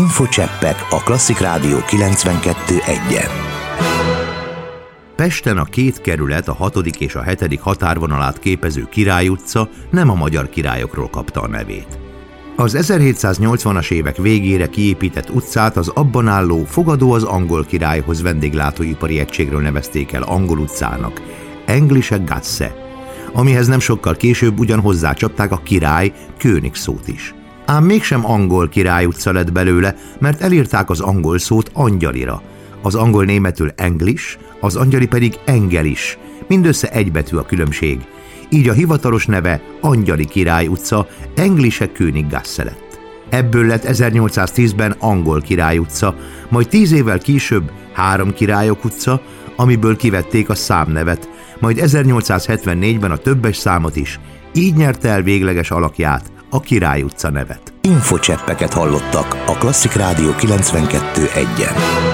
Infocseppek a Klasszik Rádió 92.1-en. Pesten a két kerület, a 6. és a 7. határvonalát képező Király utca nem a magyar királyokról kapta a nevét. Az 1780-as évek végére kiépített utcát az abban álló Fogadó az angol királyhoz vendéglátóipari egységről nevezték el Angol utcának, Englische Gasse, amihez nem sokkal később ugyan hozzácsapták a király, König szót is. Ám mégsem angol Király utca lett belőle, mert elírták az angol szót angyalira, az angol németül English, az angyali pedig Engelis, mindössze egy betű a különbség. Így a hivatalos neve Angyali Király utca, Englische Königgasse lett. Ebből lett 1810-ben Angol Király utca, majd 10 évvel később Három Királyok utca, amiből kivették a számnevet, majd 1874-ben a többes számot is, így nyerte el végleges alakját, a Király utca nevet. Infocseppeket hallottak a Klasszik Rádió 92.1-en.